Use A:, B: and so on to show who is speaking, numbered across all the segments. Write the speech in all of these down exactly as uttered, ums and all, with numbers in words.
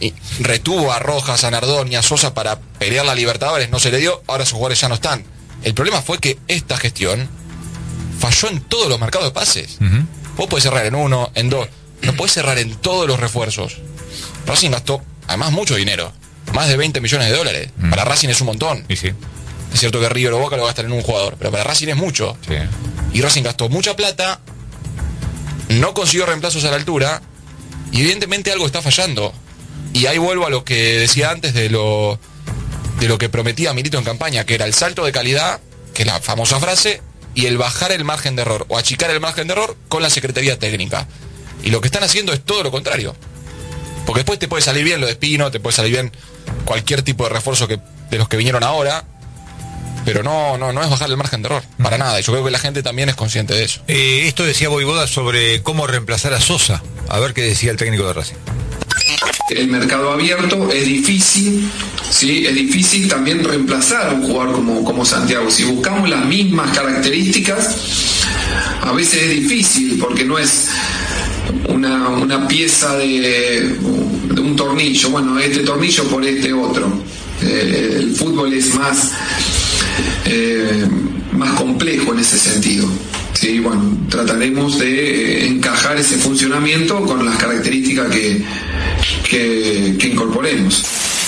A: y retuvo a Rojas, a Nardón y a Sosa para pelear la Libertadores, no se le dio, ahora sus jugadores ya no están. El problema fue que esta gestión falló en todos los mercados de pases. Uh-huh. Vos podés cerrar en uno, en dos, no podés cerrar en todos los refuerzos. Racing gastó además mucho dinero, más de veinte millones de dólares. Uh-huh. Para Racing es un montón.
B: Y sí.
A: Es cierto que River o Boca lo gastan en un jugador, pero para Racing es mucho.
B: Sí.
A: Y Racing gastó mucha plata, no consiguió reemplazos a la altura, y evidentemente algo está fallando. Y ahí vuelvo a lo que decía antes de lo de lo que prometía Milito en campaña, que era el salto de calidad, que es la famosa frase, y el bajar el margen de error, o achicar el margen de error con la Secretaría Técnica. Y lo que están haciendo es todo lo contrario. Porque después te puede salir bien lo de Espino, te puede salir bien cualquier tipo de refuerzo que, de los que vinieron ahora, pero no, no, no es bajar el margen de error, para nada. Y yo creo que la gente también es consciente de eso.
B: Eh, esto decía Voivoda sobre cómo reemplazar a Sosa. A ver qué decía el técnico de Racing.
C: El mercado abierto es difícil, ¿sí? Es difícil también reemplazar a un jugador como, como Santiago. Si buscamos las mismas características, a veces es difícil porque no es una, una pieza de, de un tornillo. Bueno, este tornillo por este otro. Eh, el fútbol es más, eh, más complejo en ese sentido. Sí, bueno, trataremos de eh, encajar ese funcionamiento con las características que, que, que incorporemos.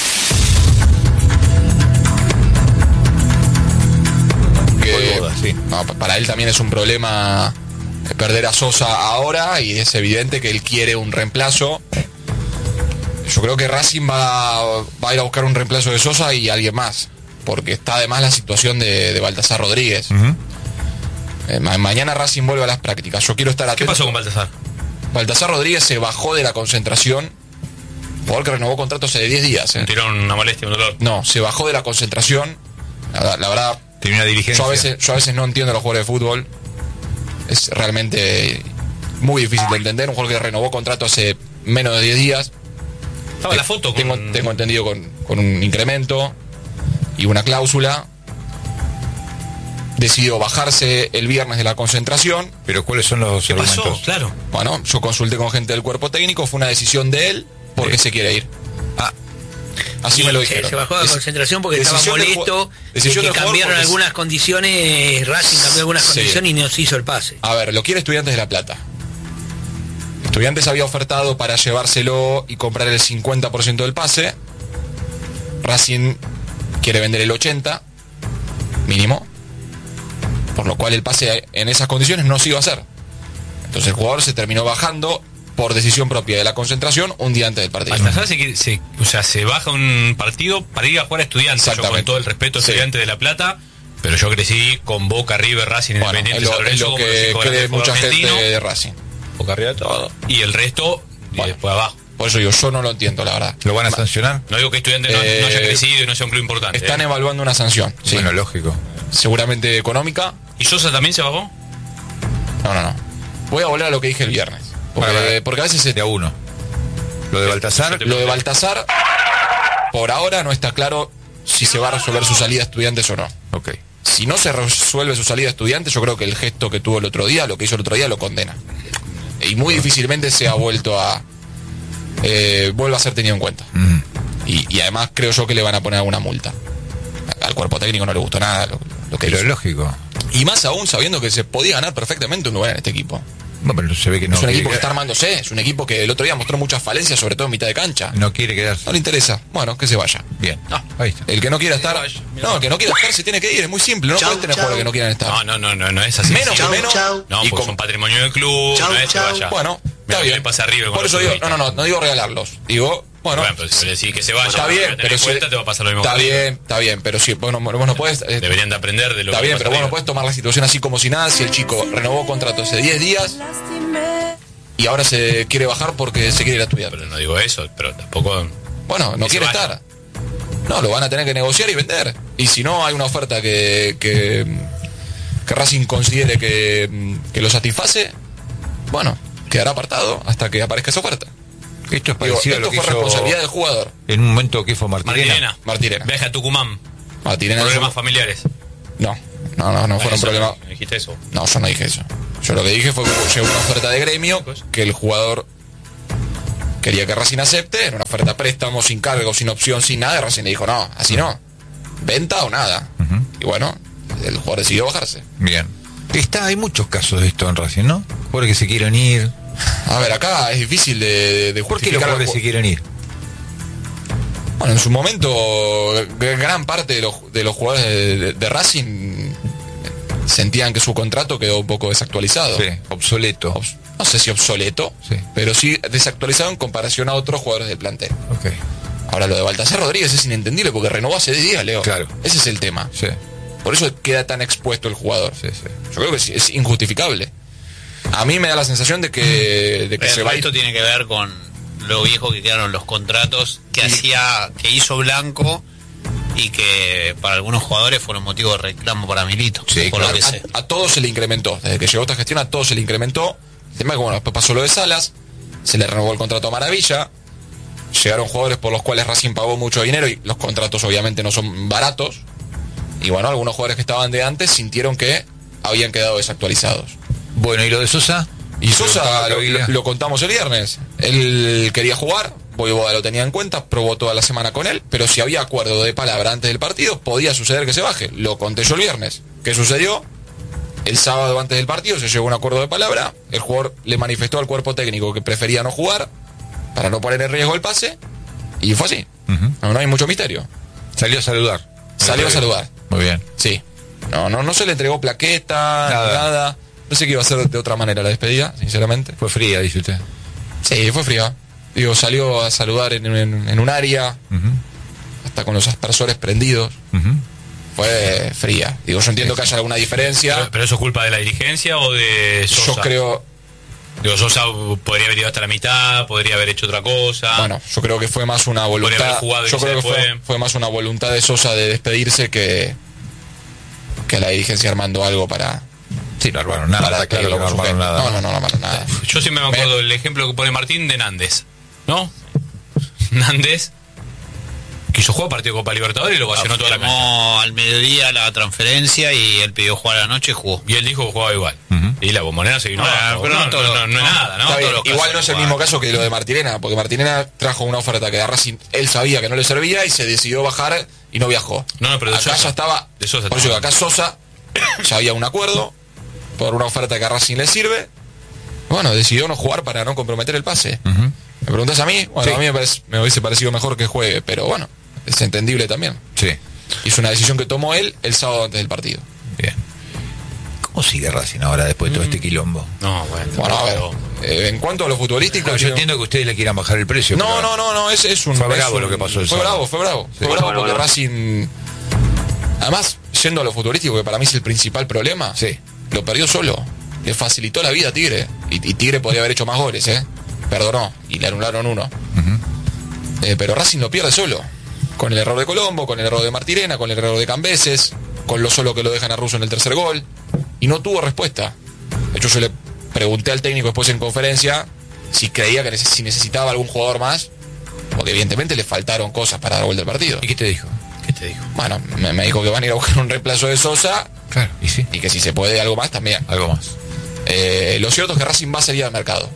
A: Que, sí. No, para él también es un problema perder a Sosa ahora, y es evidente que él quiere un reemplazo. Yo creo que Racing va, va a ir a buscar un reemplazo de Sosa y alguien más, porque está además la situación de, de Baltasar Rodríguez. Uh-huh. Eh, ma- mañana Racing vuelve a las prácticas. Yo quiero estar atento.
D: ¿Qué pasó con Baltasar?
A: Baltasar Rodríguez se bajó de la concentración, jugador que renovó contrato hace diez días. ¿eh?
D: Un tirón, una molestia, un dolor.
A: No, se bajó de la concentración. La, la verdad,
B: tenía una diligencia.
A: Yo a veces, yo a veces no entiendo a los jugadores de fútbol. Es realmente muy difícil de entender. Un jugador que renovó contrato hace menos de diez días.
D: Estaba en la foto. Con...
A: Tengo, tengo entendido con, con un incremento y una cláusula. Decidió bajarse el viernes de la concentración.
B: ¿Pero cuáles son los
D: ¿Qué
B: argumentos?
D: pasó? Claro.
A: Bueno, yo consulté con gente del cuerpo técnico. Fue una decisión de él porque sí. se quiere ir.
B: Ah,
A: así
E: sí,
A: me lo
E: se,
A: dijeron.
E: se bajó de la concentración porque estaba molesto,
A: de
E: que cambiaron algunas condiciones, Racing cambió algunas sí. condiciones y no se hizo el pase.
A: A ver, lo quiere Estudiantes de La Plata. Estudiantes había ofertado para llevárselo y comprar el cincuenta por ciento del pase. Racing quiere vender el ochenta por ciento mínimo, por lo cual el pase en esas condiciones no se iba a hacer. Entonces el jugador se terminó bajando por decisión propia de la concentración un día antes del partido.
D: Baltasar se, se, o sea, se baja un partido para ir a jugar a Estudiantes. Yo con todo el respeto a Estudiantes sí. de La Plata, pero yo crecí con Boca, River, Racing,
A: bueno,
D: Independiente,
A: es lo, es lo que cree mucha
D: argentino,
A: gente de Racing.
D: Boca arriba todo. Y el resto, y bueno, después abajo.
A: Por eso digo, yo no lo entiendo, la verdad.
B: ¿Lo van a sancionar?
D: No digo que Estudiantes no, eh, no haya crecido y no sea un club importante.
A: Están
D: eh.
A: evaluando una sanción. Sí.
B: Bueno, lógico.
A: Seguramente económica.
D: ¿Y Sosa también se bajó?
A: No, no, no. Voy a volver a lo que dije el viernes. Porque, para, porque a veces se...
B: De a uno. Lo de Baltasar.
A: Lo de Baltasar, por ahora no está claro si se va a resolver su salida a Estudiantes o no.
B: Ok.
A: Si no se resuelve su salida a Estudiantes, yo creo que el gesto que tuvo el otro día, lo que hizo el otro día, lo condena. Y muy difícilmente se ha vuelto a... Eh, vuelva a ser tenido en cuenta. Mm. Y, y además creo yo que le van a poner alguna multa. Al cuerpo técnico no le gustó nada lo, lo que
B: Pero
A: hizo.
B: Es lógico.
A: Y más aún sabiendo que se podía ganar perfectamente un lugar en este equipo.
B: No, pero se ve que no.
A: Es un equipo que está armándose, es un equipo que el otro día mostró muchas falencias, sobre todo en mitad de cancha.
B: No quiere quedarse.
A: No le interesa. Bueno, que se vaya.
B: Bien.
A: No, ahí está. El que no quiera estar, no, el que no quiera estar se tiene que ir, es muy simple. No puedes tener jugadores que no quieran estar.
D: No, no, no, no, no es así.
A: Menos
D: chau,
A: que menos.
D: Chau. No, y porque son patrimonio del club,
E: chau,
D: no es
E: chau.
D: que vaya.
A: Bueno, está bien.
D: Pasa arriba
A: por eso digo, no, no, no, no digo regalarlos. Digo, bueno,
D: bueno, pero si le decís que se vaya,
A: está bien, pero si
D: cuenta, te va a pasar lo mismo.
A: Está bien, está bien, pero si vos no, vos no puedes. Eh,
D: Deberían de aprender de lo
A: está
D: que
A: bien, pero vos
D: arriba.
A: no puedes tomar la situación así como si nada. Si el chico renovó contrato hace diez días y ahora se quiere bajar porque se quiere ir a estudiar.
D: Pero no digo eso, pero tampoco.
A: Bueno, no quiere estar. No, lo van a tener que negociar y vender. Y si no hay una oferta que que, que Racing considere que, que lo satisface, bueno, quedará apartado hasta que aparezca esa oferta.
B: Esto es parecido
A: Digo, esto
B: a lo que
A: fue
B: hizo
A: responsabilidad del jugador.
B: En un momento que fue Martirena.
D: Martirena.
A: Martirena.
D: Viaje a Tucumán.
A: Martirena.
D: Problemas
A: no,
D: familiares.
A: No, no, no, no fueron problemas.
D: No dijiste eso.
A: No, yo no dije eso. Yo lo que dije fue que llegó una oferta de gremio que el jugador quería que Racing acepte, en una oferta préstamo, sin cargo, sin opción, sin nada, y Racing le dijo, no, así no, venta o nada. Uh-huh. Y bueno, el jugador decidió bajarse.
B: Bien. Está, hay muchos casos de esto en Racing, ¿no? Jugadores que se quieren ir.
A: A ver, acá es difícil de, de justificar.
B: ¿Por qué los jugadores se quieren ir?
A: Bueno, en su momento, gran parte de los, de los jugadores de, de, de Racing sentían que su contrato quedó un poco desactualizado.
B: Sí, obsoleto.
A: Obs- no sé si obsoleto, sí, pero sí desactualizado en comparación a otros jugadores del plantel.
B: Okay.
A: Ahora, lo de Baltasar Rodríguez es inentendible porque renovó hace diez días, Leo.
B: Claro.
A: Ese es el tema.
B: Sí.
A: Por eso queda tan expuesto el jugador.
B: Sí, sí.
A: Yo creo que es, es injustificable. A mí me da la sensación de que, de que se va.
E: Esto tiene que ver con lo viejo que quedaron los contratos que sí. hacía, que hizo Blanco y que para algunos jugadores fueron motivo de reclamo para Milito.
A: Sí,
E: por
A: claro,
E: lo que
A: a,
E: sé.
A: a todos se le incrementó. Desde que llegó esta gestión a todos se le incrementó. El tema es que bueno, después pasó lo de Salas, se le renovó el contrato a Maravilla, llegaron jugadores por los cuales Racing pagó mucho dinero y los contratos obviamente no son baratos. Y bueno, algunos jugadores que estaban de antes sintieron que habían quedado desactualizados.
B: Bueno, ¿y lo de Sosa?
A: Y Sosa lo, lo, lo contamos el viernes. Él quería jugar, Voivoda lo tenía en cuenta, probó toda la semana con él, pero si había acuerdo de palabra antes del partido, podía suceder que se baje. Lo conté yo el viernes. ¿Qué sucedió? El sábado antes del partido se llegó a un acuerdo de palabra, el jugador le manifestó al cuerpo técnico que prefería no jugar para no poner en riesgo el pase, y fue así. Uh-huh. No, no hay mucho misterio.
B: Salió a saludar.
A: Salió a saludar.
B: Muy bien.
A: Sí. No, no, no se le entregó plaqueta, nada. nada. No sé qué iba a hacer de otra manera la despedida, sinceramente.
B: Fue fría, dice usted.
A: Sí, fue fría. Digo, salió a saludar en, en, en un área, uh-huh. hasta con los aspersores prendidos. Uh-huh. Fue fría. Digo, yo entiendo sí, que haya alguna diferencia.
D: Pero, ¿Pero eso es culpa de la dirigencia o de Sosa?
A: Yo creo...
D: Digo, Sosa podría haber ido hasta la mitad, podría haber hecho otra cosa.
A: Bueno, yo creo que fue más una voluntad... Yo creo que fue, fue más una voluntad de Sosa de despedirse que, que la dirigencia armando algo para...
B: Sí, no armaron nada,
A: para
B: claro que no armaron nada.
A: No, no, no, no armaron nada.
D: Yo siempre me acuerdo del ejemplo que pone Martín de Nández, ¿no? Nández quiso jugar partido de Copa Libertadores y lo vacionó toda la cancha.
E: Al mediodía la transferencia y él pidió jugar a la noche y jugó.
D: Y él dijo que jugaba igual. Uh-huh. Y la Bombonera se vino. No,
E: no, pero no, no, no, no, no es nada, ¿no?
A: Igual no es el mismo caso que lo de Martirena, porque Martirena trajo una oferta que a Racing él sabía que no le servía y se decidió bajar y no viajó.
D: No, no, pero de
A: acá
D: Sosa,
A: ya estaba.
D: De Sosa
A: por eso que acá Sosa ya había un acuerdo por una oferta que a Racing le sirve. Bueno, decidió no jugar para no comprometer el pase. Uh-huh. ¿Me preguntas a mí? Bueno, sí. A mí me, parece, me hubiese parecido mejor que juegue, pero bueno, es entendible también.
B: Sí.
A: Hizo una decisión que tomó él el sábado antes del partido.
B: Bien. ¿Cómo sigue Racing ahora después de todo mm. este quilombo?
D: No, bueno.
A: Bueno, a ver, eh, en cuanto a lo futbolístico...
B: No, yo entiendo que ustedes le quieran bajar el precio.
A: No, no, no, no, es, es un...
B: Fue bravo
A: un,
B: lo que pasó el
A: Fue
B: sábado.
A: bravo, fue bravo. Sí. Fue bravo bueno, porque bueno. Racing... Además, yendo a lo futbolístico, que para mí es el principal problema,
B: sí.
A: Lo perdió solo. Le facilitó la vida a Tigre. Y, y Tigre podría haber hecho más goles, ¿eh? Perdonó. Y le anularon uno. Uh-huh. Eh, pero Racing lo pierde solo. Con el error de Colombo, con el error de Martirena, con el error de Cambeses, con lo solo que lo dejan a Russo en el tercer gol. Y no tuvo respuesta. De hecho, yo le pregunté al técnico después en conferencia si creía que neces- si necesitaba algún jugador más, porque evidentemente le faltaron cosas para dar vuelta al partido.
B: ¿Y qué te dijo?
D: ¿Qué te dijo?
A: Bueno, me, me dijo que van a ir a buscar un reemplazo de Sosa.
B: Claro, y sí.
A: Y que si se puede algo más también.
B: Algo más.
A: Eh, lo cierto es que Racing va a salir al mercado.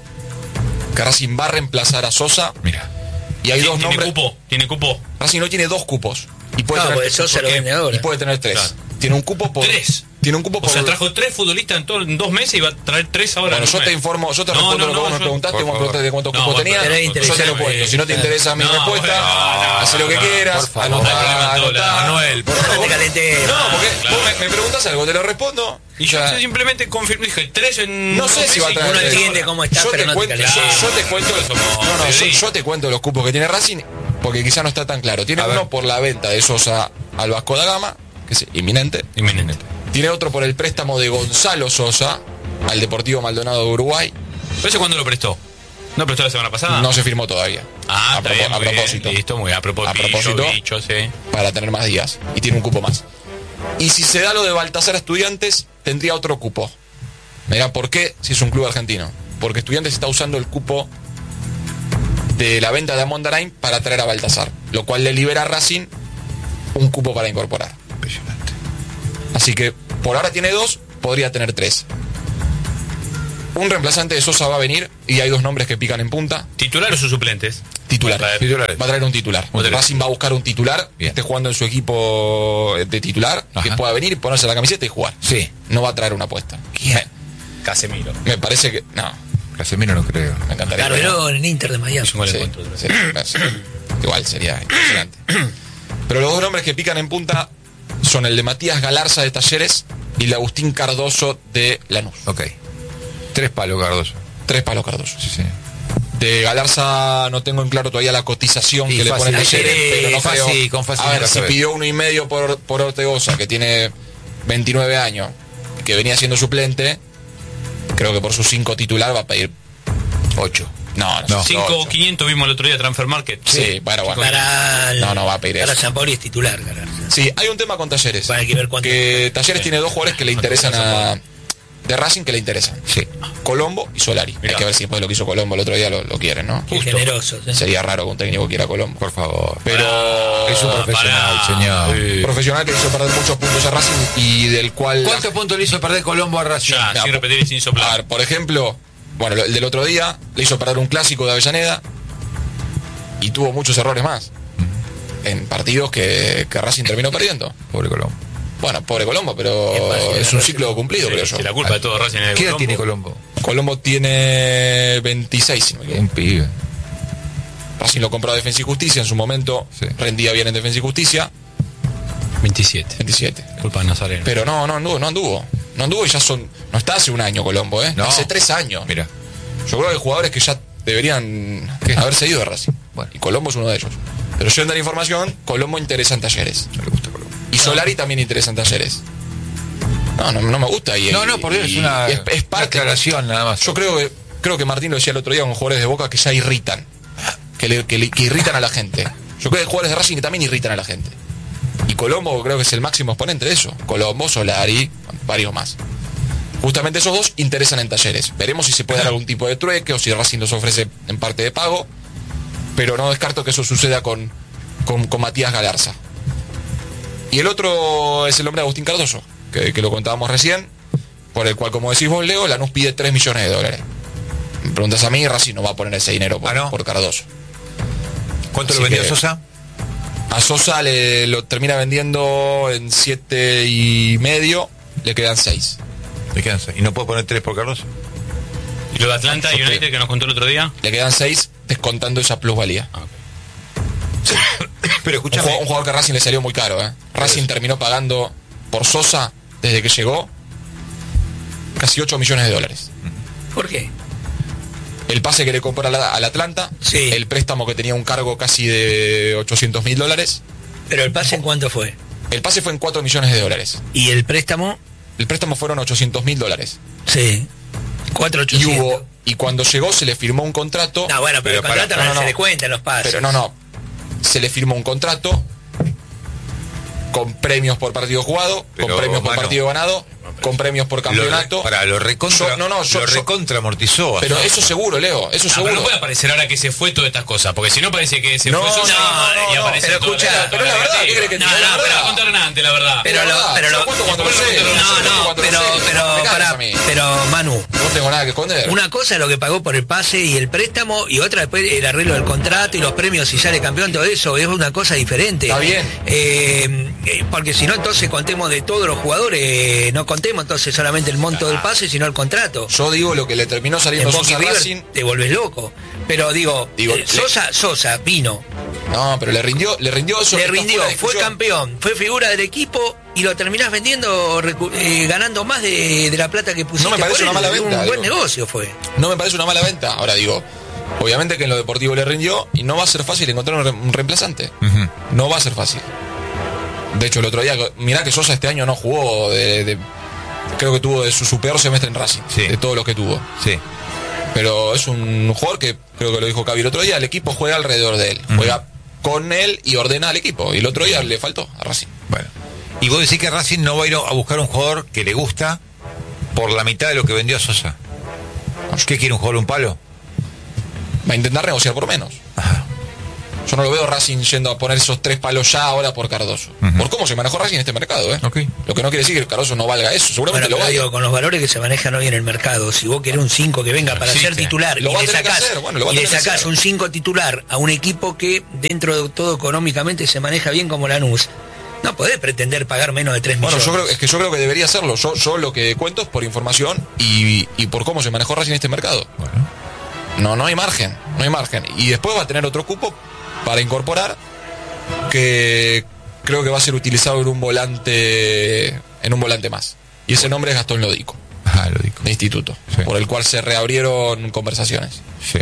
A: Que Racing va a reemplazar a Sosa.
B: Mira.
A: Y hay
D: ¿Tiene,
A: dos
D: tiene
A: nombres.
D: cupo, tiene cupo.
A: Racing no tiene dos cupos. Y puede
E: no,
A: tener
E: porque Sosa lo vende ahora.
A: Y puede tener tres.
D: Claro.
A: Tiene un cupo por.
D: ¿Tres?
A: Tiene un cupo por.
D: O sea, trajo tres futbolistas en, todo, en dos meses y va a traer tres ahora.
A: Bueno,
D: en
A: yo
D: un
A: te
D: mes.
A: informo, yo te
D: No,
A: respondo
D: no,
A: lo que vos
D: no,
A: me
D: yo-
A: preguntaste,
B: por
A: vos me
B: favor.
A: preguntaste de cuántos
D: No,
A: cupos
D: bueno,
A: tenía.
E: pero es
A: Yo te lo
E: interesante.
A: cuento. Si no te interesa mi
D: No,
A: respuesta,
D: bueno, no, no,
A: haz lo que
D: no,
A: quieras.
B: por favor.
A: Anotá,
D: No hay problema en todo,
A: anotá.
B: Manuel, por
E: No
B: favor.
E: te calenté.
A: No, porque
D: Claro.
A: vos me, me preguntas algo, te lo respondo.
D: Y yo
A: Ya.
D: simplemente confirmé, dije tres en.
A: No sé
D: dos
A: si va a
D: meses y
A: traer
E: Uno
A: tres.
E: entiende cómo está,
A: Yo
E: pero
A: te
E: no te
A: cuento,
E: calenté.
A: yo, yo te cuento los
D: Somos
A: no, no, yo,
D: periodistas.
A: yo te cuento los cupos que tiene Racing porque quizá no está tan claro. Tiene
B: A
A: uno
B: ver.
A: por la venta de Sosa al Vasco da Gama, que es inminente.
D: Inminente.
A: Tiene otro por el préstamo de Gonzalo Sosa al Deportivo Maldonado de Uruguay.
D: ¿Pero ese cuándo lo prestó? ¿No prestó la semana pasada?
A: No se firmó todavía.
D: Ah,
A: a,
D: está
A: propo-
D: bien,
A: a
D: muy bien.
A: propósito.
D: Listo, muy bien. A propósito.
A: A propósito.
D: Bicho, bicho, sí.
A: Para tener más días. Y tiene un cupo más. Y si se da lo de Baltasar a Estudiantes, tendría otro cupo. Mira, ¿por qué? Si es un club argentino. Porque Estudiantes está usando el cupo de la venta de Amondarain para traer a Baltasar. Lo cual le libera a Racing un cupo para incorporar.
B: Impresionante.
A: Así que por ahora tiene dos, podría tener tres. un reemplazante de Sosa va a venir y hay dos nombres que pican en punta.
D: ¿Titulares o suplentes?
A: Titular.
D: Va a traer,
A: Titulares. Va a traer un titular.
D: Titular.
A: Racing va a buscar un titular
B: Bien.
A: que esté jugando en su equipo de titular,
B: Ajá.
A: que pueda venir, ponerse la camiseta y jugar.
B: Sí.
A: No va a traer una apuesta.
B: ¿Quién?
D: Casemiro.
A: Me, me parece que. No,
B: Casemiro no creo.
A: me encantaría.
F: Carveró en Inter de Miami.
D: Es un gol
A: Sí,
D: en contra.
A: sí, sí. Igual sería impresionante. Pero los dos nombres que pican en punta son el de Matías Galarza de Talleres y el de Agustín Cardoso de Lanús.
B: Ok. Tres palos, Cardoso.
A: Tres palos Cardoso.
B: Sí, sí.
A: De Galarza no tengo en claro todavía la cotización
B: Sí,
A: que le
B: fácil,
A: pone Talleres,
F: sí,
A: pero no
B: fácil,
A: creo.
B: con facilidad
A: A ver,
B: lo
A: si
B: sabes.
A: pidió uno y medio por, por Ortegoza, que tiene veintinueve años, que venía siendo suplente, creo que por su cinco titular va a pedir.
B: Ocho.
A: No, no,
B: No.
A: sé,
D: cinco
A: ocho.
D: quinientos vimos el otro día Transfer Market.
A: Sí, bueno, bueno.
F: Para el-
A: No, no va a pedir
F: para
A: eso.
F: San Paolo es titular, Galarza.
A: Sí, hay un tema con Talleres.
F: Para que ver cuánto.
A: Que Talleres
D: Sí.
A: tiene dos jugadores que le interesan a. De Racing que le interesan.
B: Sí.
A: Colombo y Solari.
D: Mirá.
A: Hay que ver si después de lo que hizo Colombo el otro día lo, lo quieren, ¿no?
F: Qué
D: Justo.
F: generosos. ¿eh?
A: Sería raro que un técnico quiera a Colombo.
B: Por favor.
A: Pero.
B: Es un
D: Ah,
B: profesional,
D: pará.
B: señor.
D: Sí.
A: Profesional que hizo perder muchos puntos a Racing y del cual.
B: ¿Cuántos puntos le hizo perder Colombo a Racing?
D: Ya,
A: Mira,
D: sin repetir y sin
A: A
D: soplar.
A: ver, por ejemplo, bueno, el del otro día le hizo perder un clásico de Avellaneda y tuvo muchos errores más. En partidos que, que Racing terminó perdiendo.
B: Pobre Colombo.
A: Bueno, pobre Colombo, pero
F: Es fácil,
A: es un
F: Racing.
A: ciclo cumplido,
D: Sí,
A: creo yo.
D: si la culpa de todo Racing es de
B: ¿Qué edad
D: Colombo.
B: tiene Colombo?
A: Colombo tiene veintiséis, si no me equivoco.
B: Un pibe.
A: Racing lo compró a Defensa y Justicia en su momento,
B: Sí.
A: rendía bien en Defensa y Justicia,
D: veintisiete.
A: veintisiete.
D: Culpa de Nazareno.
A: Pero no, no anduvo, no anduvo. No anduvo y ya son. No está hace un año Colombo, ¿eh?
B: No.
A: Hace tres años.
B: Mira.
A: Yo creo que hay jugadores que ya deberían
B: ¿Qué?
A: haberse ido de Racing.
B: Bueno.
A: Y Colombo es uno de ellos. Pero yo en la información, Colombo interesa en Talleres.
B: No le gusta Colombo.
A: Y Solari también interesa en Talleres. No, no, no me gusta. Y,
B: No, no, por Dios,
A: y-
B: es una,
A: y es, es
B: una
A: parte.
B: aclaración nada más.
A: Yo creo que creo que Martín lo decía el otro día con jugadores de Boca que ya irritan. Que, le- que, le- que irritan a la gente. Yo creo que hay jugadores de Racing que también irritan a la gente. Y Colombo creo que es el máximo exponente de eso. Colombo, Solari, varios más. Justamente esos dos interesan en Talleres. Veremos si se puede dar algún tipo de trueque o si Racing los ofrece en parte de pago. Pero no descarto que eso suceda con, con, con Matías Galarza. Y el otro es el hombre de Agustín Cardoso, que, que lo contábamos recién, por el cual, como decís vos, Leo, Lanús pide tres millones de dólares. Me preguntas a mí, Racing no va a poner ese dinero por,
B: Ah, ¿no?
A: por Cardoso.
B: ¿Cuánto
A: Así
B: lo vendió
A: que-
B: Sosa?
A: A Sosa le lo termina vendiendo en siete y medio, le quedan seis.
B: Me quedan seis. ¿Y no puedo poner tres por Cardoso?
D: ¿Y lo de Atlanta
A: Ok.
D: United que nos contó el otro día?
A: Le quedan seis descontando esa plusvalía.
B: Pero
A: Un
B: escúchame.
A: jugador, un jugador que a Racing le salió muy caro, ¿eh? Racing terminó pagando por Sosa, desde que llegó, casi ocho millones de dólares.
F: ¿Por qué?
A: El pase que le compró al, al Atlanta,
F: Sí.
A: el préstamo que tenía un cargo casi de ochocientos mil dólares,
F: Pero el pase en cuánto fue.
A: el pase fue en cuatro millones de dólares.
F: Y el préstamo,
A: El préstamo fueron ochocientos mil dólares.
F: sí. cuatro
A: Y
F: ochocientos.
A: hubo, y cuando llegó se le firmó un contrato.
F: No, bueno, pero,
B: Pero
F: el contrato
A: para-
F: no,
A: no, no,
F: se
A: no.
F: le cuenta en los pases.
A: Pero no, no. Se le firmó un contrato con premios por partido jugado,
B: Pero,
A: con premios por
B: mano,
A: partido ganado, con premios por campeonato.
B: Lo re- para lo recontra,
A: Yo- no, no, yo-
B: lo
A: yo-
B: recontra amortizó.
A: Pero
B: Sosa.
A: eso seguro, Leo, eso
D: Ah,
A: seguro.
D: pero no puede aparecer ahora que se fue todas estas cosas, porque si no parece que se
A: No,
D: fue Sosa
A: no,
D: y
A: no,
D: aparece
F: pero
D: todo
F: escucha,
D: el-
A: pero es la verdad, ¿qué crees que te
D: No,
A: diga?
D: no,
A: La
D: pero
A: verdad.
D: contaron antes, la verdad.
F: Pero lo-
A: verdad,
F: pero
A: yo
F: lo-
A: cuento cuando lo sé,
F: No,
A: yo
F: no,
A: cuento
F: pero,
A: cuando lo sé.
F: pero,
A: Me cagas
F: pará,
A: a mí.
F: pero Manu,
A: No tengo nada que esconder.
F: una cosa es lo que pagó por el pase y el préstamo, y otra después el arreglo del contrato y los premios si sale campeón, todo eso es una cosa diferente.
A: Está bien.
F: Eh, eh, porque si no, entonces contemos de todos los jugadores, eh, no contemos entonces solamente el monto del pase, sino el contrato.
A: Yo digo lo que le terminó
F: En
A: saliendo
F: Boca y
A: Sosa a
F: River
A: Racing.
F: te volvés loco. Pero digo,
A: Digo,
F: eh,
A: le-
F: Sosa, Sosa vino,
A: No, pero le rindió, le rindió eso.
F: le
A: está
F: rindió,
A: fuera de
F: fue
A: discusión.
F: campeón, fue figura del equipo y lo terminás vendiendo, recu- eh, ganando más de, de la plata que pusiste.
A: No me parece
F: por
A: una
F: él.
A: mala venta,
F: Un buen
A: digo.
F: negocio fue.
A: No me parece una mala venta. Ahora digo, obviamente que en lo deportivo le rindió y no va a ser fácil encontrar un, re- un reemplazante.
B: Ujú.
A: No va a ser fácil. De hecho, el otro día, mirá que Sosa este año no jugó de, de- creo que tuvo de su, su peor semestre en Racing,
B: Sí.
A: de todos los que tuvo.
B: Sí.
A: Pero es un jugador que, creo que lo dijo Cavi el otro día, el equipo juega alrededor de él. Juega con él y ordena al equipo. Y el otro día le faltó a Racing.
B: Bueno. Y vos decís que Racing no va a ir a buscar un jugador que le gusta por la mitad de lo que vendió a Sosa. ¿Qué quiere, un jugador un palo?
A: Va a intentar negociar por menos.
B: Ajá.
A: Yo no lo veo Racing yendo a poner esos tres palos ya ahora por Cardoso. Uh-huh. Por cómo se manejó Racing en este mercado, ¿eh?
B: Okay.
A: Lo que no quiere decir que Cardoso no valga eso, seguramente
F: bueno,
A: lo valga.
F: Digo, con los valores que se manejan hoy en el mercado, si vos querés un cinco que venga para sí, ser titular
A: lo
F: y le sacás,
A: bueno,
F: y le sacás un cinco titular a un equipo que dentro de todo económicamente se maneja bien como Lanús, no podés pretender pagar menos de tres millones.
A: Bueno, yo creo, es que yo creo que debería hacerlo. Yo, yo lo que cuento es por información y, y por cómo se manejó Racing en este mercado.
B: Bueno.
A: No, no hay margen, no hay margen. Y después va a tener otro cupo para incorporar que creo que va a ser utilizado en un volante, en un volante más. Y ese nombre es Gastón Lodico.
B: Ah, Lodico.
A: De Instituto, sí. Por el cual se reabrieron conversaciones.
B: Sí.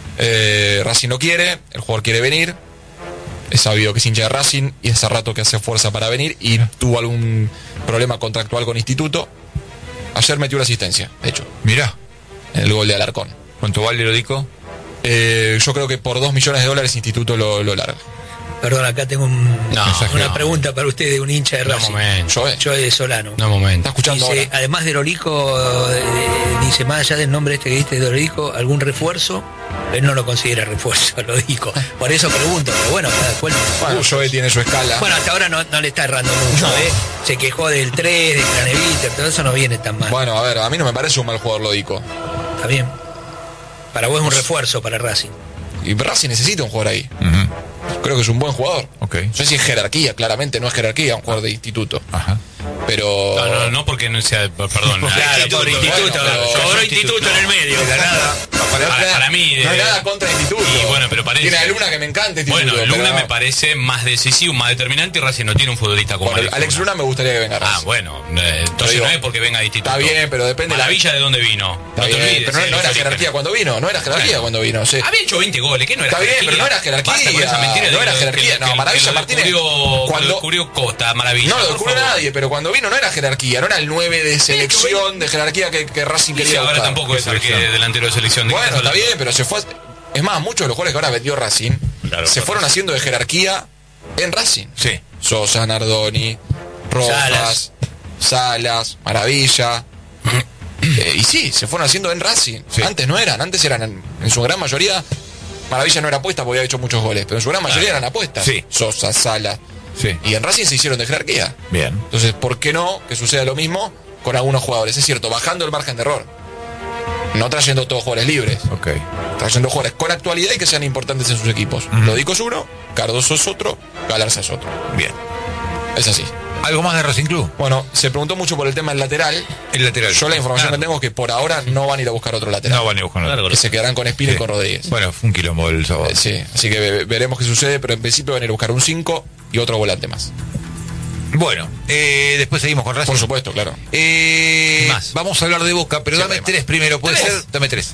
A: Eh, Racing no quiere, el jugador quiere venir. Es sabido que es hincha de Racing y hace rato que hace fuerza para venir y tuvo algún problema contractual con Instituto. Ayer metió una asistencia, de hecho.
B: Mirá.
A: En el gol de Alarcón.
B: ¿Cuánto vale Lodico?
A: Eh, yo creo que por dos millones de dólares Instituto lo, lo larga.
F: Perdón, acá tengo un,
D: no,
F: una
D: no.
F: pregunta para usted de un hincha de Racing.
A: No, ¿eh?
F: Yo de Solano.
D: No, momento.
A: ¿Está escuchando
F: dice,
A: ahora?
F: además de Lodico, eh, dice, más allá del nombre este que diste de Lodico, ¿algún refuerzo? Él no lo considera refuerzo, Lodico. Por eso pregunto, pero bueno, cada cual.
A: Bueno, Joe tiene su escala.
F: Bueno, hasta ahora no, no le está errando mucho,
A: no.
F: ¿eh? Se quejó del tres, de Craneviter, todo eso no viene tan mal.
A: Bueno, a ver, a mí no me parece un mal jugador Lodico.
F: Está bien. Para vos es un refuerzo para Racing.
A: Y Racing necesita un jugador ahí.
B: Uh-huh.
A: Creo que es un buen jugador.
B: Okay.
A: No sé si es jerarquía, claramente no es jerarquía, un jugador de instituto.
B: Ajá.
A: Pero.
D: No, no, no porque no sea. Perdón.
F: Claro, por instituto.
A: Bueno, pero-
F: Cobró instituto en el medio, de nada.
A: Para,
D: Para- para mí,
A: no hay
D: eh,
A: nada contra Instituto.
D: y bueno, pero parece-
A: Tiene a Luna que me encanta Instituto.
D: Bueno, Luna
A: pero-
D: me parece más decisivo, más determinante y Racing no tiene un futbolista como
A: Bueno,
D: Alex,
A: Alex Luna me gustaría que venga a
D: Ah,
A: Racing.
D: bueno, eh, entonces
A: digo,
D: no es porque venga de Instituto.
A: Está bien, pero depende de la-
D: Maravilla de dónde vino.
A: Está
D: no
A: bien,
D: te olvides.
A: pero no,
D: eh,
A: no
D: los
A: era
D: orígenes.
A: jerarquía cuando vino, no era jerarquía
D: Bueno.
A: cuando vino. Sí.
D: Había hecho veinte goles, ¿qué no era
A: Está bien,
D: jerarquía?
A: pero no era jerarquía.
D: Basta con esa mentira de
A: No era
D: que-
A: jerarquía.
D: que-
A: No,
D: que-
A: Maravilla
D: que lo
A: Martínez,
D: descubrió-
A: cuando-
D: lo descubrió Costa, Maravilla.
A: No lo
D: por
A: descubrió
D: favor.
A: nadie, pero cuando vino no era jerarquía, no era el nueve de selección de jerarquía que, que Racing
D: Y
A: quería
D: ahora
A: buscar.
D: tampoco es el que delantero de selección. ¿De qué
A: Bueno,
D: estás
A: está
D: hablando?
A: bien, pero se fue. Es más, muchos de los jugadores que ahora vendió Racing
D: Claro,
A: se
D: claro.
A: fueron haciendo de jerarquía en Racing.
B: Sí.
A: Sosa, Nardoni, Rojas, Salas, Salas Maravilla. Eh, y sí, se fueron haciendo en Racing.
B: Sí.
A: Antes no eran, antes eran en, en su gran mayoría. Maravilla no era apuesta porque había hecho muchos goles, pero en su gran mayoría eran apuestas.
B: Sí.
A: Sosa, Salas.
B: Sí.
A: Y en Racing se hicieron de jerarquía.
B: Bien.
A: Entonces, ¿por qué no que suceda lo mismo con algunos jugadores? Es cierto, bajando el margen de error. No trayendo todos jugadores libres.
B: Ok.
A: Trayendo jugadores con actualidad y que sean importantes en sus equipos.
B: Ujú.
A: Lodico es uno, Cardoso es otro, Galarza es otro.
B: Bien.
A: Es así.
B: ¿Algo más de Racing Club?
A: Bueno, se preguntó mucho por el tema del lateral.
B: El lateral.
A: Yo la información
B: Claro.
A: que tengo es que por ahora no van a ir a buscar otro lateral.
B: No van a ir buscando.
E: Claro,
A: Que se quedarán con Espina
B: Sí.
A: y con Rodríguez.
B: Bueno, fue un quilombo el sábado.
A: Eh, sí, así que ve- veremos qué sucede, pero en principio van a ir a buscar un cinco y otro volante más.
B: Bueno, eh, después seguimos con Racing.
A: Por supuesto, claro.
B: Eh,
D: Más.
B: Vamos a hablar de Boca, pero
A: Siempre
B: dame
A: hay
B: tres
A: más.
B: primero, ¿puede
A: ¿Tres?
B: ser? Dame tres.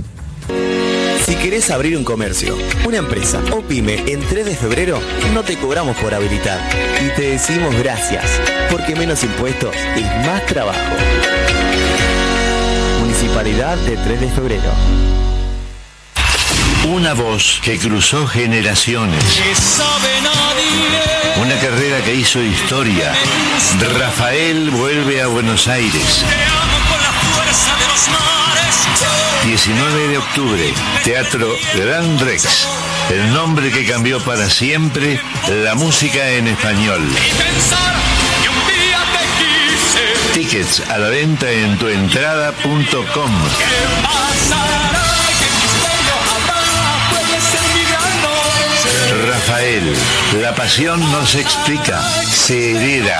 G: Si querés abrir un comercio, una empresa o pyme en tres de febrero, no te cobramos por habilitar. Y te decimos gracias, porque menos impuestos es más trabajo. Municipalidad de tres de febrero.
H: Una voz que cruzó generaciones. Una carrera que hizo historia. Rafael vuelve a Buenos Aires. diecinueve de octubre, Teatro Gran Rex. El nombre que cambió para siempre la música en español. Tickets a la venta en tuentrada punto com. Rafael, la pasión no se explica, se hereda.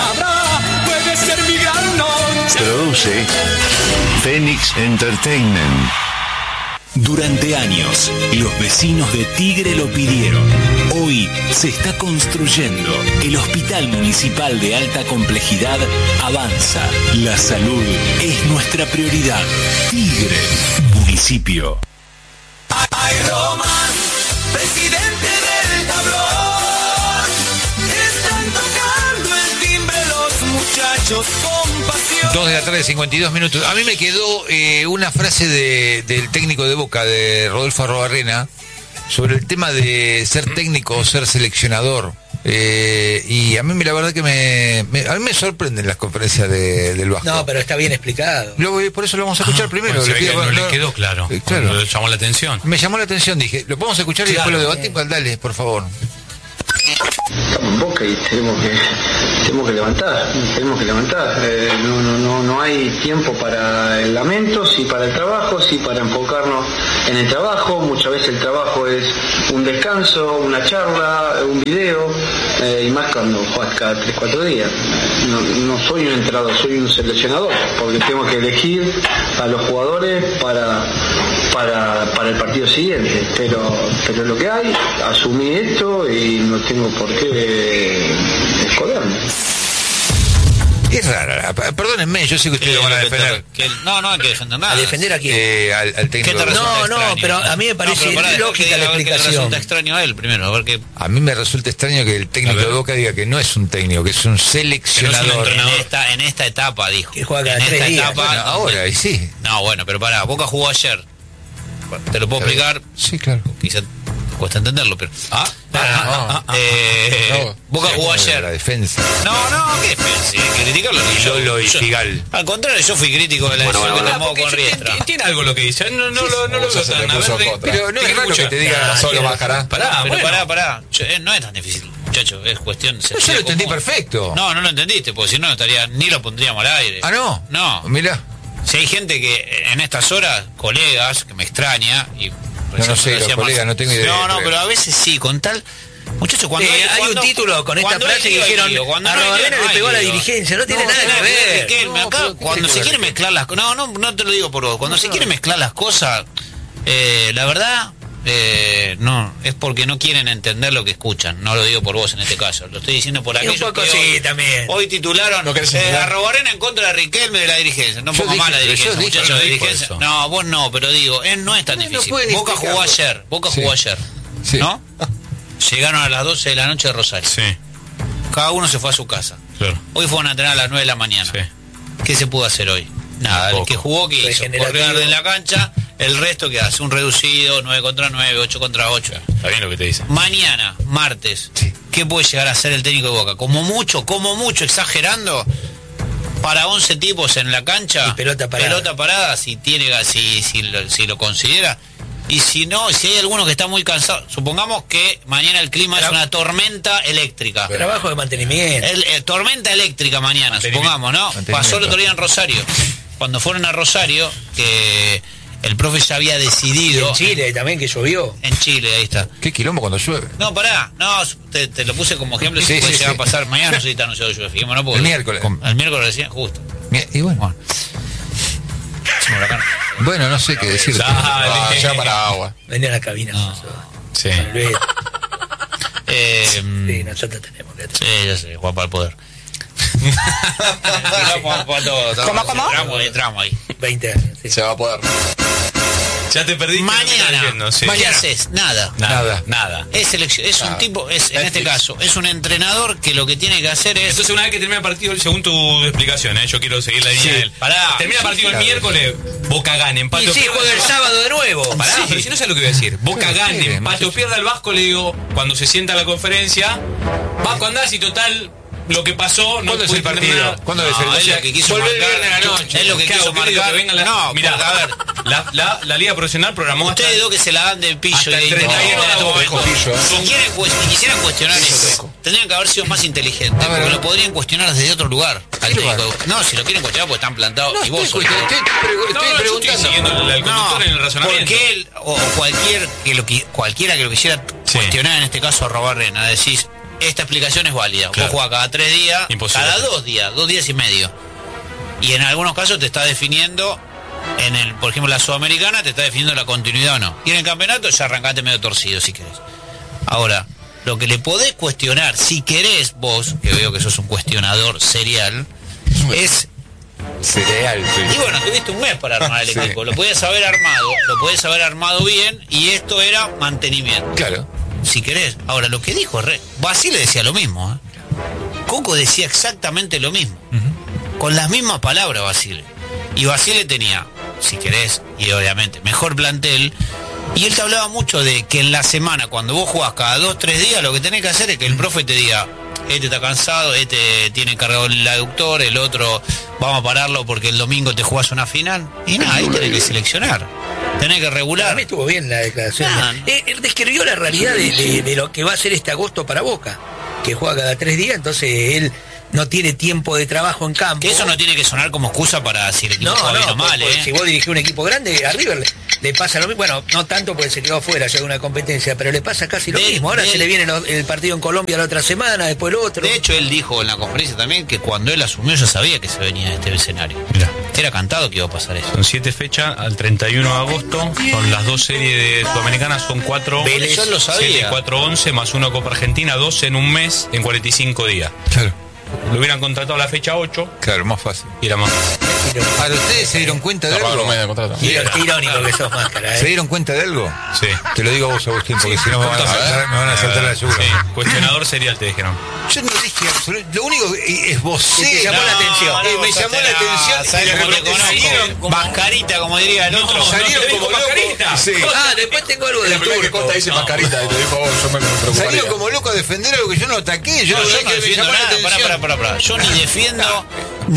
H: Produce Phoenix Entertainment.
I: Durante años, los vecinos de Tigre lo pidieron. Hoy se está construyendo. El Hospital Municipal de Alta Complejidad avanza. La salud es nuestra prioridad. Tigre, municipio.
J: Ay, Román, presidente del tablón. Están tocando el timbre los muchachos con pasión.
B: Dos de la tarde, cincuenta y dos minutos. A mí me quedó eh, una frase de, del técnico de Boca, de Rodolfo Arrobarrena, sobre el tema de ser técnico o ser seleccionador. Eh, y a mí la verdad que me, me- a mí me sorprenden las conferencias de, del Vasco.
F: No, pero está bien explicado.
B: Lo- por eso lo vamos a escuchar primero.
D: Bueno, se
B: Le
D: ve que
B: pido-
D: no
B: no-
D: le quedó claro.
B: Eh, claro.
D: Le llamó la atención.
B: Me llamó la atención, dije, lo podemos escuchar y
F: Claro,
B: después lo debatimos.
F: sí.
B: Dale, por favor.
K: Estamos en Boca y tenemos que tenemos que levantar, tenemos que levantar. Eh, no, no, no, no hay tiempo para el lamento, sí para el trabajo, sí para enfocarnos en el trabajo. Muchas veces el trabajo es un descanso, una charla, un video, eh, y más cuando juegas cada tres cuatro días. No, no soy un entrenador, soy un seleccionador, porque tengo que elegir a los jugadores para para, para el partido siguiente. Pero, pero lo que hay, asumí esto y no tengo por qué esconderme.
B: Es rara, perdónenme, yo sé que ustedes lo van a defender.
E: Que el, no, no hay que defender nada.
F: ¿A defender a quién?
B: Eh, al, al técnico.
F: No,
E: extraño?
F: no, pero a mí me parece
E: no, pará,
F: lógica
E: que,
F: la
E: a ver qué le
F: explicación.
E: resulta extraño a él primero, a ver qué.
B: A mí me resulta extraño que el técnico de Boca diga que no es un técnico, que es un seleccionador.
E: En esta, en esta etapa, dijo.
F: Que juega cada
E: en
F: tres
E: esta
F: días.
E: etapa.
B: Bueno, ahora, y sí.
E: No, bueno, pero pará, Boca jugó ayer. Te lo puedo explicar.
B: Sí, claro.
E: Quizá cuesta entenderlo, pero.
D: Ah,
E: Ah, ah, ah, eh,
A: no.
E: Boca jugó
B: La
E: ayer.
B: defensa.
E: No, no, qué defensa, que criticarlo.
B: Y
E: Yo-
B: Lolo y
E: yo-
B: Figal.
E: Al contrario, yo fui crítico de la
D: Bueno,
E: decisión
D: bueno,
E: que tomó
D: porque
E: con
D: yo-
E: Riestra.
D: tiene- Tiene algo lo que dice. No, no, lo- no lo
A: Vos
D: veo
A: se te
D: tan. A
A: puso
D: ver, de-
A: contra.
B: Pero no
D: ¿qué
B: es raro
D: escucha?
B: que te diga.
A: Solo máscara.
D: Pará,
E: Pero
D: bueno.
E: pará, pará. Yo- eh, no es tan difícil, muchacho. Es cuestión.
B: No, yo lo entendí perfecto.
E: No, no lo entendiste, porque si no, no estaría, ni lo pondríamos al aire.
B: Ah, no.
E: No.
B: Mirá.
E: Si hay gente que en estas horas, colegas, que me extraña, y
B: No, no sé, los colegas, no tengo idea.
E: No, no,
B: Creo.
E: pero a veces sí, con tal. Muchachos, cuando
F: Eh,
E: hay,
F: hay
E: cuando-
F: un título con esta
E: cuando hay
F: frase que
E: lío, hay
F: dijeron
E: lío. Cuando
F: a
E: no hay lío,
F: Robarena
E: no
F: le
E: hay
F: pegó a la
E: lío.
F: dirigencia, no tiene nada que
E: no,
F: ver.
E: Riquelme,
B: No,
E: acá,
B: pero ¿qué
E: cuando
B: tiene
E: se
B: que
E: quiere
B: ver?
E: mezclar las cosas, no, no, no te lo digo por vos, cuando se quiere mezclar las cosas, eh, la verdad, eh, no, es porque no quieren entender lo que escuchan, no lo digo por vos en este caso, lo estoy diciendo por
F: Y un
E: aquellos
F: poco
E: que
F: sí,
E: hoy,
F: también.
E: hoy titularon
A: No querés
E: eh,
A: entender.
E: a Robarena en contra de Riquelme de la dirigencia, no
B: Yo
E: pongo
B: dije,
E: más la
B: pero yo
E: dirigencia,
B: dije,
E: muchachos,
B: no
E: de
B: dijo
E: dirigencia,
B: eso.
E: no, vos no, pero digo, eh, no es tan
B: No, no
E: difícil,
B: puede
E: Boca jugó
B: explicarlo.
E: ayer, Boca
B: Sí.
E: jugó ayer,
B: Sí.
E: ¿no? Llegaron a las doce de la noche de Rosario.
D: Sí,
E: Cada uno se fue a su casa.
D: claro.
E: Hoy fueron a entrenar a las nueve de la mañana.
D: Sí.
E: ¿Qué se pudo hacer hoy? Nada, el
D: Poco.
E: que jugó, que hizo?
F: Regenerativo.
E: Correr en la cancha, el resto que hace, un reducido, nueve contra nueve, ocho contra ocho.
D: Está bien lo que te dice.
E: Mañana, martes, ¿qué puede llegar a ser el técnico de Boca? Como mucho, como mucho, exagerando, para once tipos en la cancha,
F: Y pelota parada.
E: pelota parada, si tiene, si, si, lo, si lo considera. Y si no, si hay alguno que está muy cansado, supongamos que mañana el clima es una tormenta eléctrica.
F: Trabajo de mantenimiento.
E: El, eh, tormenta eléctrica mañana, supongamos, ¿no? Pasó el otro día en Rosario. Cuando fueron a Rosario, que el profe ya había
F: Y
E: decidido.
F: en Chile también, que llovió.
E: En Chile, ahí está.
B: Qué quilombo cuando llueve.
E: No, pará, no, te, te lo puse como ejemplo, si
B: Sí,
E: puede
B: sí,
E: llegar
B: sí.
E: a pasar. Mañana no sé si está anunciado lluvia, fijémonos, porque
B: El miércoles.
E: El miércoles recién, justo.
B: Y bueno.
E: Es un huracán.
B: Bueno, no sé qué decir.
A: Ah, ya para agua.
F: Venía a la cabina.
D: Sí.
F: Luis.
E: Eh,
F: Sí, nosotros tenemos que
E: sí, ya sé, Juan para el poder.
L: ¿Cómo, cómo?
E: Entramos, entramos ahí.
F: veinte años. Sí.
A: Se va a poder.
D: Ya te perdiste.
E: Mañana,
D: Sí.
E: ¿qué haces? Nada.
D: Nada. Nada.
E: Es, selección, es un
A: Nada.
E: tipo, es, en este
A: Netflix.
E: caso, es un entrenador que lo que tiene que hacer es.
D: Entonces, una vez que termina el partido, según tu explicación, ¿eh? Yo quiero seguir la línea
E: Sí.
D: de él.
E: Pará.
D: Termina el partido el miércoles, Boca gana, empate
F: Y
D: o
F: sí,
D: pierda.
F: juega el sábado de nuevo.
D: Pará,
F: Sí.
D: pero si no sé lo que voy a decir. Boca
B: Sí,
D: gane,
B: sí,
D: empate
B: no
D: o
B: sé.
D: pierda el Vasco, le digo, cuando se sienta a la conferencia, Vasco andás y total, lo que pasó, no
B: ¿Cuándo es el
D: pudiste
B: partido?
D: terminar.
B: ¿Cuándo es
E: No,
B: el
E: es lo que quiso
D: Volver
E: marcar.
D: viernes a la noche.
E: Es lo que
D: ¿Qué
E: quiso
D: hago? ¿Qué digo?
E: marcar.
D: Que vengan la-
E: No,
D: Mirá,
E: porque, a ver,
D: la, la, la Liga Profesional programó hasta...
E: ustedes dos que se la dan de pillo
D: Hasta
E: y de
D: el treinta y uno
E: inteligente en
D: de
E: este
D: agosto.
E: momento.
A: Pillo, ¿eh?
E: Si quieren cuest- si quisieran cuestionar
A: Pillo
E: eso,
A: seco.
E: tendrían que haber sido más inteligentes,
B: A ver,
E: porque
B: a
E: lo podrían cuestionar desde otro lugar. al
B: lugar?
E: técnico. No, si lo quieren cuestionar porque están plantados
B: No,
E: y vos
B: estoy,
E: sos-
B: estoy, estoy pregu-
D: No,
B: estoy
D: no, yo estoy
B: preguntando.
D: siguiendo el, el conductor en el razonamiento.
E: porque él o, o cualquier que lo qui- cualquiera que lo quisiera
D: Sí.
E: cuestionar, en este caso a Robarrena, decís, esta explicación es válida.
D: Claro.
E: Vos jugás cada tres días,
D: Imposible.
E: cada dos días, dos días y medio. Y en algunos casos te está definiendo, en el, por ejemplo, la Sudamericana, te está definiendo la continuidad o no. Y en el campeonato ya arrancaste medio torcido, si querés. Ahora, lo que le podés cuestionar, si querés vos, que veo que sos un cuestionador serial, es...
B: Cereal.
E: Y bueno, tuviste un mes para armar el
B: Sí.
E: equipo. Lo podías haber armado, lo podías haber armado bien, y esto era mantenimiento.
B: Claro.
E: Si querés. Ahora, lo que dijo Re... Basile decía lo mismo, ¿eh? Coco decía exactamente lo mismo. Con las mismas palabras, Basile. Y Basile tenía, si querés, y obviamente, mejor plantel. Y él te hablaba mucho de que en la semana, cuando vos jugás cada dos, tres días, lo que tenés que hacer es que el profe te diga, este está cansado, este tiene cargado el aductor, el otro vamos a pararlo porque el domingo te jugás una final. Y nada, ahí tenés que seleccionar. tenés que regular.
F: A mí estuvo bien la declaración.
E: No, no.
F: Eh, él describió la realidad de, de, de lo que va a ser este agosto para Boca, que juega cada tres días, entonces él no tiene tiempo de trabajo en campo.
E: Que eso no tiene que sonar como excusa para si el equipo
F: No,
E: juega
F: no,
E: bien o mal,
F: porque
E: ¿eh?
F: si vos dirigís un equipo grande, a River le, le pasa lo mismo. Bueno, no tanto porque se quedó afuera ya de una competencia, pero le pasa casi lo
E: De-
F: mismo. Ahora
E: de-
F: se le viene lo- el partido en Colombia la otra semana, después el otro.
E: De hecho, él dijo en la conferencia también que cuando él asumió ya sabía que se venía este escenario.
D: Mirá.
E: Era cantado que iba a pasar eso.
D: Son siete fechas al treinta y uno de agosto. Son las dos series de Sudamericanas, son cuatro.
E: Vélez, yo lo sabía.
D: siete, cuatro, once, más una Copa Argentina, doce en un mes, en cuarenta y cinco días.
B: Claro,
D: Lo hubieran contratado a la fecha ocho
B: claro, más fácil.
D: y era más fácil.
B: Ahora, ¿ustedes se dieron cuenta de
A: Te roban
B: algo?
A: un mes de contrato.
F: Qué, qué irónico que sos, Máscara,
B: ¿Se
F: ¿eh?
B: dieron cuenta de algo?
D: Sí.
B: Te lo digo a vos, Agustín, porque si no me van a saltar, me van a saltar la yugular.
D: Sí, cuestionador serial te dijeron.
B: Yo no dije absolutamente. Lo único que es vos.
F: Que te llamó la atención.
B: Eh, me llamó la atención. y
E: ¿Sabes
B: de
E: cómo te
B: repente
E: conozco?
B: salieron-
E: Mascarita, como diría el otro.
B: salieron
D: te dijo
B: como locos.
D: mascarita.
B: Sí.
F: Ah, después tengo algo de
A: La primera que
F: turco.
A: Costa dice mascarita y te dijo, oh, yo me preocuparía.
B: Salieron como locos a defender algo que yo no ataqué. Yo
E: No,
B: lo
E: yo
B: que
E: no
B: me
E: defiendo
B: llamó la
E: nada, pará,
B: atención.
E: pará, pará, pará. Yo ni defiendo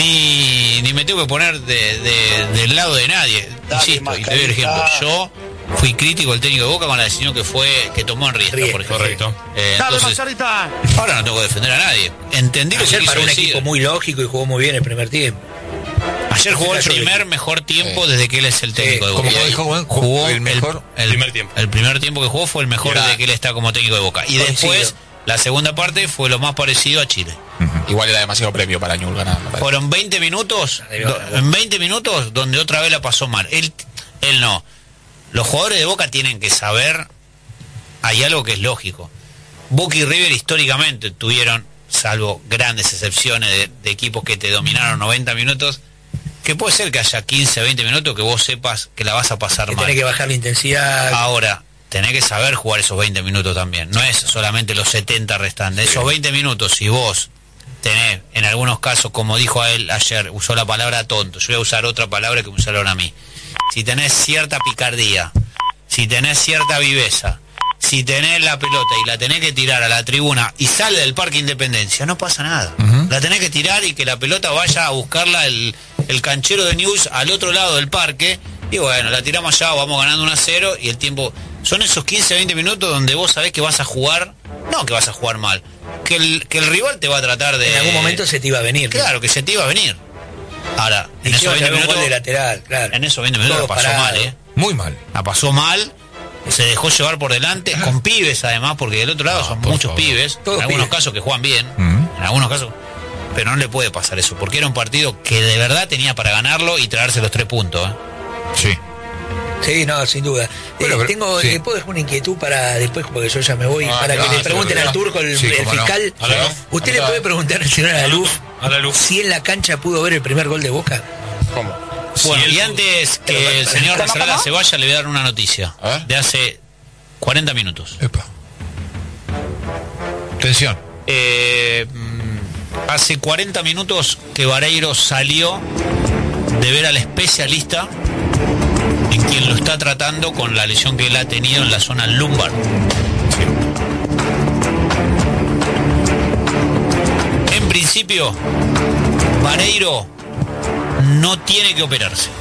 E: ni, ni me tengo que poner de, de- del lado de nadie. Insisto, y te doy el ejemplo. Yo fui crítico del técnico de Boca con la decisión que fue que tomó en Riestra,
F: Riestra,
E: por ejemplo.
D: correcto.
E: Eh, entonces, ahora no tengo que defender a nadie. Entendí lo que
F: Ayer
E: quiso
F: para un
E: decir.
F: equipo muy lógico y jugó muy bien el primer tiempo.
E: Ayer jugó el
F: Yo le-
E: primer mejor tiempo desde que él es el técnico de Boca.
B: Como dijo Juan,
E: Jugó
B: el mejor
E: el,
D: primer tiempo.
E: El primer tiempo que jugó fue el mejor
A: Era-
E: desde que él está como técnico de Boca. Y
F: Coincido.
E: después, la segunda parte fue lo más parecido a Chile.
A: Igual era demasiado premio para Ñul ganar. me parece.
E: Fueron veinte minutos, do- en veinte minutos donde otra vez la pasó mal. Él, él no. Los jugadores de Boca tienen que saber, hay algo que es lógico. Boca y River históricamente tuvieron, salvo grandes excepciones de, de equipos que te dominaron noventa minutos, que puede ser que haya quince, veinte minutos que vos sepas que la vas a pasar
F: Que
E: mal.
F: tenés que bajar la intensidad.
E: Ahora, tenés que saber jugar esos veinte minutos también. No es solamente los setenta restantes. Esos veinte minutos, si vos tenés, en algunos casos, como dijo a él ayer, usó la palabra tonto. Yo voy a usar otra palabra que me usaron a mí. Si tenés cierta picardía, si tenés cierta viveza, si tenés la pelota y la tenés que tirar a la tribuna y sale del Parque Independencia, no pasa nada. La tenés que tirar y que la pelota vaya a buscarla el, el canchero de News al otro lado del parque. Y bueno, la tiramos allá, vamos ganando uno a cero y el tiempo... Son esos quince, veinte minutos donde vos sabés que vas a jugar, no que vas a jugar mal, que el, que el rival te va a tratar de...
F: En algún momento se te iba a venir.
E: Claro, que se te iba a venir. Ahora, en
F: Y
E: esos veinte
F: un
E: minutos...
F: gol de lateral, claro.
E: En esos veinte minutos la
F: Todo
E: pasó
F: parado.
E: mal, ¿eh?
B: Muy mal.
E: La pasó mal, se dejó llevar por delante, con pibes además, porque del otro lado son muchos pibes,
F: Todos
E: en algunos
F: pibes.
E: casos que juegan bien, en algunos casos, pero no le puede pasar eso, porque era un partido que de verdad tenía para ganarlo y traerse los tres puntos. ¿eh?
B: Sí.
F: Sí, no, sin duda.
B: Bueno,
F: Eh,
B: pero-
F: tengo,
B: sí.
F: ¿le puedo dejar una inquietud para después, porque yo ya me voy,
A: Ah,
F: para
A: claro,
F: que le pregunten
A: sí,
F: al
A: claro.
F: turco, el,
B: Sí,
F: el
B: cómo no.
F: fiscal?
D: A la luz.
F: ¿Usted
A: A
F: le
A: la-
F: puede preguntar al señor a la luz
D: A la luz.
F: si en la cancha pudo ver el primer gol de Boca?
A: ¿Cómo?
E: Bueno,
D: Si él-
E: y antes
F: Pero,
E: que el
F: ¿cómo,
E: señor
L: cómo?
E: Resalada se vaya, le voy a dar una noticia
A: A ver.
E: de hace cuarenta minutos.
B: Epa. Atención.
E: Eh, mm, hace cuarenta minutos que Vareiro salió de ver al especialista en quien lo está tratando con la lesión que él ha tenido en la zona lumbar. En principio, Vareiro no tiene que operarse.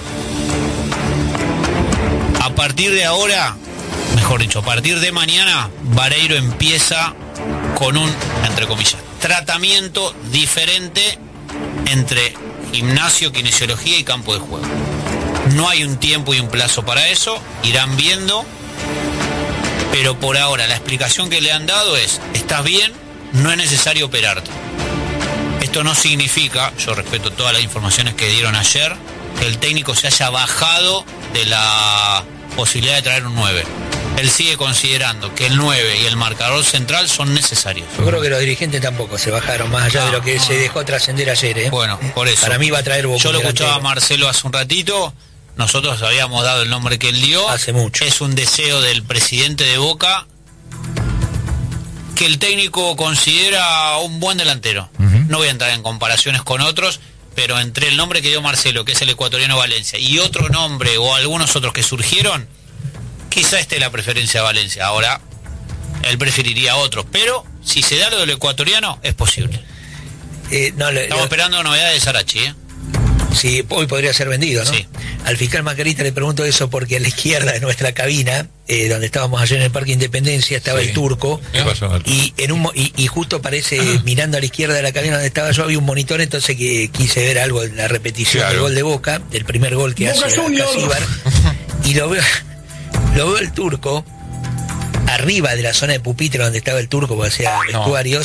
E: A partir de ahora, mejor dicho, a partir de mañana, Vareiro empieza con un, entre comillas, tratamiento diferente entre gimnasio, kinesiología y campo de juego. No hay un tiempo y un plazo para eso, irán viendo, pero por ahora la explicación que le han dado es, estás bien, no es necesario operarte. Esto no significa, yo respeto todas las informaciones que dieron ayer, que el técnico se haya bajado de la posibilidad de traer un nueve. Él sigue considerando que el nueve y el marcador central son necesarios.
F: Yo creo que los dirigentes tampoco se bajaron, más allá
E: No,
F: de lo que
E: no,
F: se
E: no.
F: dejó trascender ayer. ¿eh?
E: Bueno, por eso.
F: Para mí va a traer Boca.
E: Yo lo
F: un
E: escuchaba a
F: delantero.
E: Marcelo hace un ratito, nosotros habíamos dado el nombre que él dio.
F: Hace mucho.
E: Es un deseo del presidente de Boca que el técnico considera un buen delantero. No voy a entrar en comparaciones con otros, pero entre el nombre que dio Marcelo, que es el ecuatoriano Valencia, y otro nombre o algunos otros que surgieron, quizá esté la preferencia de Valencia. Ahora, él preferiría a otros, pero si se da lo del ecuatoriano, es posible.
F: Eh, no, le-
E: Estamos
F: lo-
E: esperando novedades de Sarachi, ¿eh?
F: sí, hoy podría ser vendido, ¿no?
E: Sí.
F: al fiscal Macarita le pregunto eso porque a la izquierda de nuestra cabina, eh, donde estábamos ayer en el Parque Independencia, estaba
B: Sí.
F: el Turco.
B: ¿Qué pasó?
F: Y en un mo- y, y justo aparece mirando a la izquierda de la cabina donde estaba yo, había un monitor, entonces que quise ver algo en la repetición
B: Claro.
F: del gol de Boca, del primer gol que
J: Boca
F: hace
J: Juniors.
F: Casíbar, y lo veo, lo veo el Turco arriba de la zona de pupitre donde estaba el Turco, porque hacía vestuarios,